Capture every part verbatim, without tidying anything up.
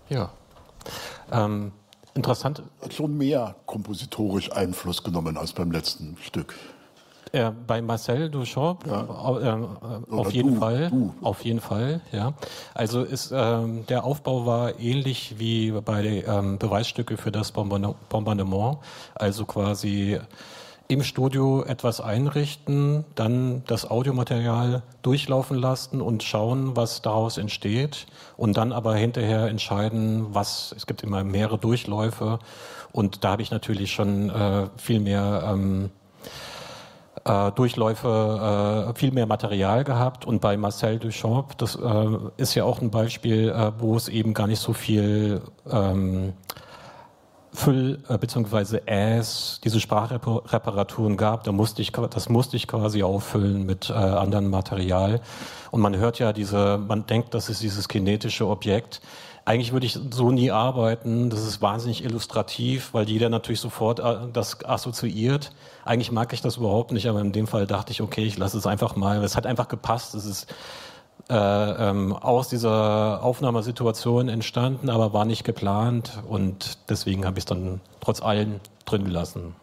Ja. Ähm, interessant. Hat schon mehr kompositorisch Einfluss genommen als beim letzten Stück. Äh, bei Marcel Duchamp Ja. äh, auf jeden du, Fall, du. auf jeden Fall, ja. Also ist ähm, der Aufbau war ähnlich wie bei den ähm, Beweisstücke für das Bombardement, also quasi im Studio etwas einrichten, dann das Audiomaterial durchlaufen lassen und schauen, was daraus entsteht und dann aber hinterher entscheiden, was, es gibt immer mehrere Durchläufe und da habe ich natürlich schon äh, viel mehr ähm, äh, Durchläufe, äh, viel mehr Material gehabt und bei Marcel Duchamp, das äh, ist ja auch ein Beispiel, äh, wo es eben gar nicht so viel ähm, Füll- äh, bzw. Äs, diese Sprachreparaturen gab, da musste ich, das musste ich quasi auffüllen mit äh, anderem Material. Und man hört ja diese, man denkt, das ist dieses kinetische Objekt. Eigentlich würde ich so nie arbeiten, das ist wahnsinnig illustrativ, weil jeder natürlich sofort äh, das assoziiert. Eigentlich mag ich das überhaupt nicht, aber in dem Fall dachte ich, okay, ich lasse es einfach mal. Es hat einfach gepasst, es ist Äh, ähm, aus dieser Aufnahmesituation entstanden, aber war nicht geplant und deswegen habe ich es dann trotz allem drin gelassen.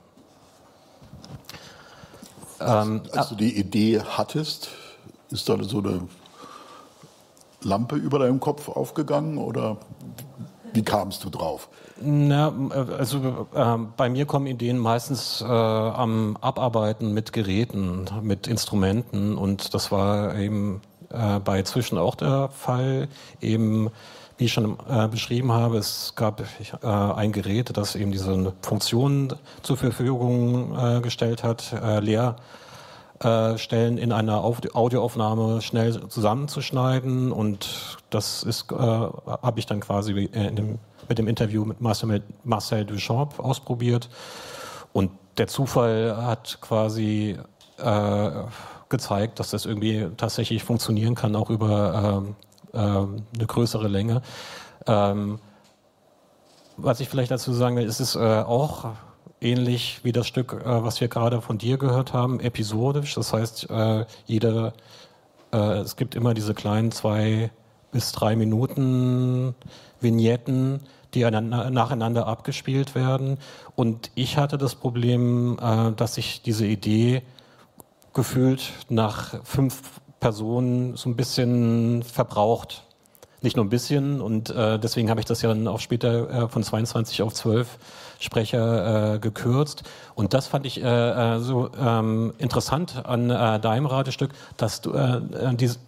Ähm, als, als du die Idee hattest, ist da so eine Lampe über deinem Kopf aufgegangen oder wie kamst du drauf? Na, also äh, bei mir kommen Ideen meistens äh, am Abarbeiten mit Geräten, mit Instrumenten und das war eben äh, bei Zwischen auch der Fall. Eben, wie ich schon äh, beschrieben habe, es gab äh, ein Gerät, das eben diese Funktion zur Verfügung äh, gestellt hat, äh, Leerstellen in einer Audioaufnahme schnell zusammenzuschneiden und das ist, äh, habe ich dann quasi in dem, mit dem Interview mit Marcel, Marcel Duchamp ausprobiert und der Zufall hat quasi äh, gezeigt, dass das irgendwie tatsächlich funktionieren kann, auch über äh, äh, eine größere Länge. Ähm, was ich vielleicht dazu sagen will, ist es äh, auch ähnlich wie das Stück, äh, was wir gerade von dir gehört haben, episodisch. Das heißt, äh, jede, äh, es gibt immer diese kleinen zwei bis drei Minuten Vignetten, die nacheinander abgespielt werden. Und ich hatte das Problem, äh, dass ich diese Idee gefühlt nach fünf Personen so ein bisschen verbraucht. Nicht nur ein bisschen und äh, deswegen habe ich das ja dann auch später äh, von zweiundzwanzig auf zwölf Sprecher äh, gekürzt. Und das fand ich äh, so ähm, interessant an äh, deinem Radiostück, dass du äh, dies,